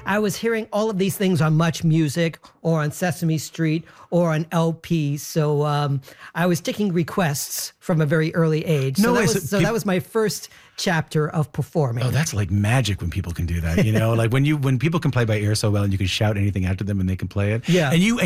I was hearing all of these things on Much Music or on Sesame Street or on LP. So I was taking requests from a very early age. That was my first chapter of performing. Oh, that's like magic when people can do that, you know? Like when people can play by ear so well and you can shout anything out to them and they can play it. Yeah. And you